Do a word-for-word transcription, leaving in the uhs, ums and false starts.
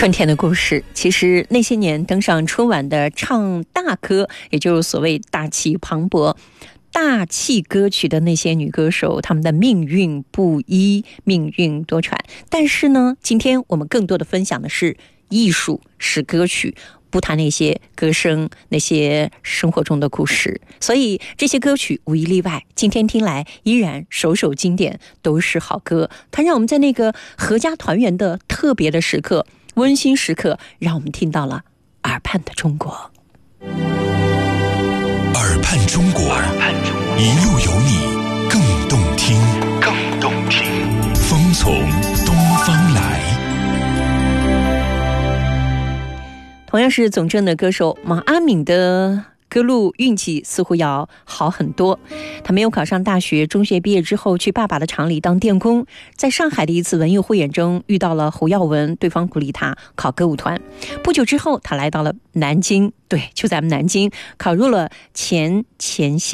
春天的故事，其实那些年登上春晚的唱大歌，也就是所谓大气磅礴大气歌曲的那些女歌手，她们的命运不一，命运多舛。但是呢，今天我们更多的分享的是艺术，是歌曲，不谈那些歌声，那些生活中的故事。所以这些歌曲无一例外，今天听来依然首首经典，都是好歌。它让我们在那个合家团圆的特别的时刻，温馨时刻，让我们听到了耳畔的中国。 耳畔中国，耳畔中国，一路有你更动听，更动听。风从东方来。 同样是总政的歌手马阿敏的歌路运气似乎要好很多。他没有考上大学，中学毕业之后去爸爸的厂里当电工。在上海的一次文艺汇演中遇到了侯耀文，对方鼓励他考歌舞团。不久之后他来到了南京，对，就在南京考入了前前线